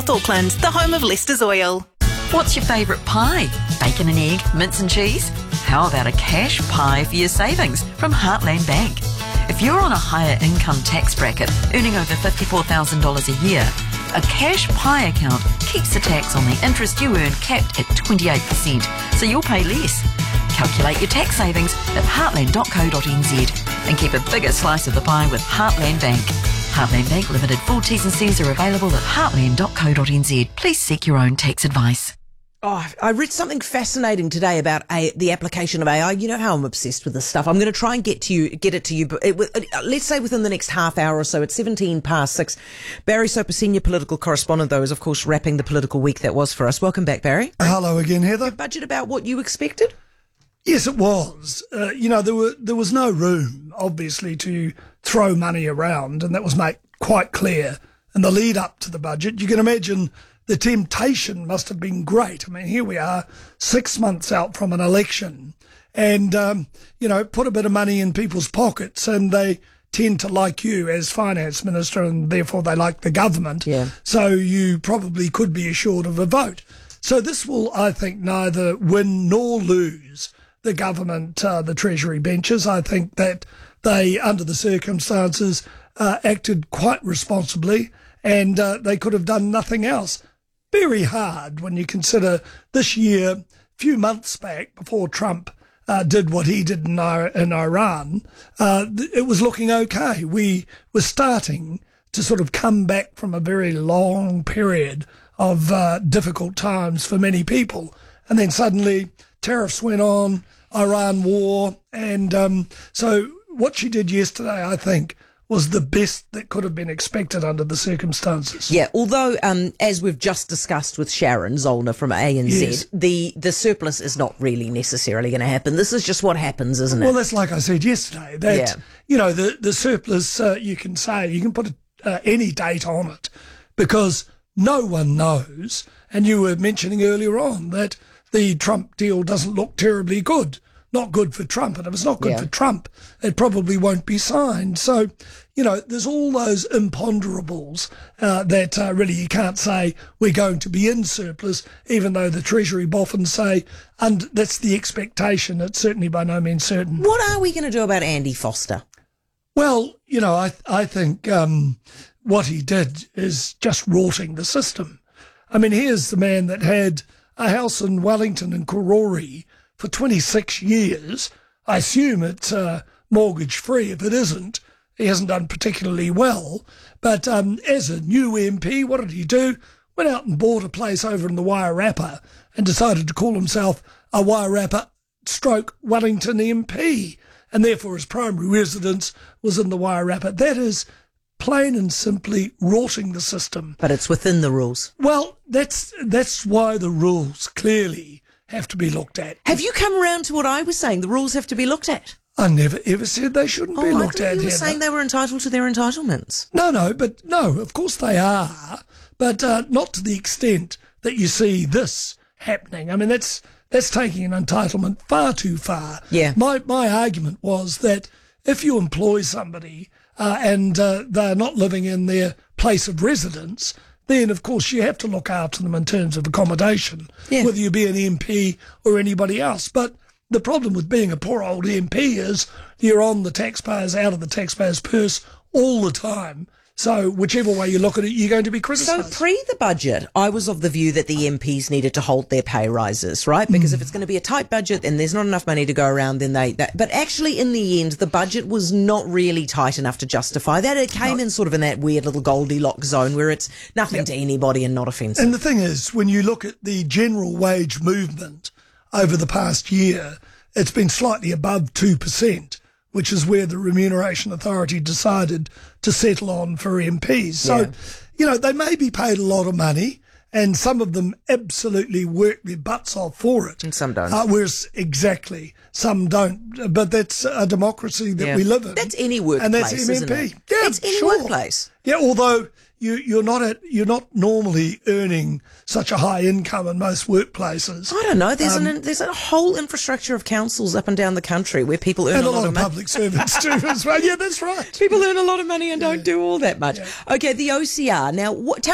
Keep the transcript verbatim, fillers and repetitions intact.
Auckland, the home of Leicester's Oil. What's your favourite pie? Bacon and egg, mince and cheese? How about a cash pie for your savings from Heartland Bank? If you're on a higher income tax bracket, earning over fifty-four thousand dollars a year, a cash pie account keeps the tax on the interest you earn capped at twenty-eight percent, so you'll pay less. Calculate your tax savings at heartland dot co dot n z and keep a bigger slice of the pie with Heartland Bank. Heartland Bank Limited. Full T's and C's are available at heartland dot co dot n z. Please seek your own tax advice. Oh, I read something fascinating today about a, the application of A I. You know how I'm obsessed with this stuff. I'm going to try and get to you, get it to you. But it, let's say within the next half hour or so. It's seventeen past six. Barry Soper, senior political correspondent, though, is of course wrapping the political week that was for us. Welcome back, Barry. Hello again, Heather. Budget about what you expected? Yes, it was. Uh, you know, there were there was no room, obviously, to throw money around, and that was made quite clear in the lead up to the budget. You can imagine the temptation must have been great. I mean, here we are, six months out from an election, and, um, you know, put a bit of money in people's pockets, and they tend to like you as finance minister, and therefore they like the government. Yeah. So you probably could be assured of a vote. So this will, I think, neither win nor lose the government, uh, the Treasury benches. I think that they, under the circumstances, uh, acted quite responsibly, and uh, they could have done nothing else. Very hard when you consider this year, a few months back, before Trump uh, did what he did in, in Iran, uh, it was looking okay. We were starting to sort of come back from a very long period of uh, difficult times for many people. And then suddenly tariffs went on, Iran war, and um, so what she did yesterday, I think, was the best that could have been expected under the circumstances. Yeah, although, um, as we've just discussed with Sharon Zollner from A N Z, yes. the, the surplus is not really necessarily going to happen. This is just what happens, isn't it? Well, that's like I said yesterday, that, yeah. you know, the, the surplus, uh, you can say, you can put uh, any date on it, because no one knows, and you were mentioning earlier on that the Trump deal doesn't look terribly good. Not good for Trump, and if it's not good yeah. for Trump, it probably won't be signed. So, you know, there's all those imponderables uh, that uh, really you can't say we're going to be in surplus, even though the Treasury boffins say, and that's the expectation. It's certainly by no means certain. What are we going to do about Andy Foster? Well, you know, I I think um, what he did is just rorting the system. I mean, here's the man that had a house in Wellington and Karori for twenty-six years. I assume it's uh, mortgage-free. If it isn't, he hasn't done particularly well. But um, as a new M P, what did he do? Went out and bought a place over in the Wairarapa and decided to call himself a Wairarapa stroke Wellington M P. And therefore his primary residence was in the Wairarapa. That is plain and simply rorting the system. But it's within the rules. Well, that's that's why the rules clearly have to be looked at. Have you come around to what I was saying? The rules have to be looked at. I never ever said they shouldn't oh, be I looked thought at. You were Heather. saying they were entitled to their entitlements. No, no, but no, of course they are, but uh, not to the extent that you see this happening. I mean, that's that's taking an entitlement far too far. Yeah. My my argument was that if you employ somebody uh, and uh, they're not living in their place of residence, then, of course, you have to look after them in terms of accommodation, yeah. whether you be an M P or anybody else. But the problem with being a poor old M P is you're on the taxpayers, out of the taxpayers' purse all the time. So whichever way you look at it, you're going to be So criticised. pre the budget, I was of the view that the M Ps needed to halt their pay rises, right? Because mm. if it's going to be a tight budget and there's not enough money to go around, then they... That, but actually, in the end, the budget was not really tight enough to justify that. It came no. in sort of in that weird little Goldilocks zone where it's nothing yep. to anybody and not offensive. And the thing is, when you look at the general wage movement over the past year, it's been slightly above two percent. Which is where the Remuneration Authority decided to settle on for M Ps. So, yeah. you know, they may be paid a lot of money, and some of them absolutely work their butts off for it. And some don't. Uh, whereas, exactly, some don't. But that's a democracy that yeah. we live in. That's any workplace, and that's M M P. Isn't it? Yeah, it's any sure. workplace. Yeah, although you, you're not at, you're not normally earning such a high income in most workplaces. I don't know. There's um, an there's a whole infrastructure of councils up and down the country where people earn and a, a lot, lot of, of money. public servants too as well. Yeah, that's right. People earn a lot of money and yeah. don't do all that much. Yeah. Okay, the O C R. Now, what, tell